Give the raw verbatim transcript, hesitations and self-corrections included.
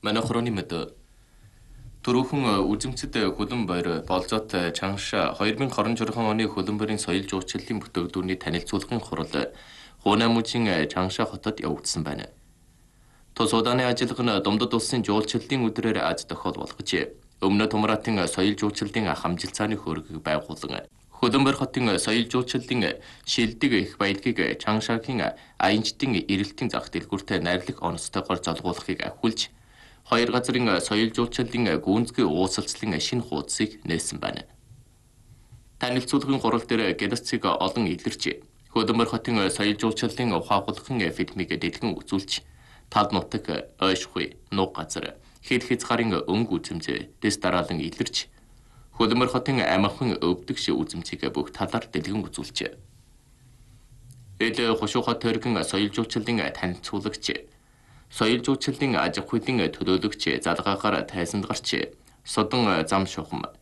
Манай хорооны мэд түрүүхэн үзэмцэд хөлөн баяр болзоот чанша хоёр мың хорин журхан оны хөлөн баярын соёл жуулчлалын бүтээгдэхүүний танилцуулгын хурал Хуунамужийн Чанша хотод явагдсан байна. Тус удааны ажиллагаа нь Думдад улсын жуулчлалын өдрөөр аз тохиол болгожээ. Өмнө Тумраатын соёл жуулчлалын хамжилтсааны хөрөгийг байгуулан Хөлөн баяр хотын соёл жуулчлалын шилдэг их баялагийг Чаншагийн аянчдын эрэлтийн зах дэлгүүртэй найрлах онцтойгоор золгуулахыг ахиулж хоёр газрын соёл жуулчлалын гүнзгий уулзалтын шинэ хуудсыг нээсэн байна. Танилцуулгын хурал дээр геноцид олон илэрч Хөлөн баяр хотын соёл жуулчлалын ухаагуулгын фильмийг дэлгэн үзүүлж тал нутаг, ойшгүй, нуг газар, хэд хязгаарын өнгө үзэмжээ дэс дараалан илэрч Хөлөн баяр хотын амархан өвдөгш үзэмжийг бүх талаар дэлгэн үзүүлжээ. Эл хушууха төргөн соёл жуулчлалын танилцуулагч соёл жуулчлалын аж ахуйн төлөөлөгч залгаагаар тайсанд гарч судан зам шухам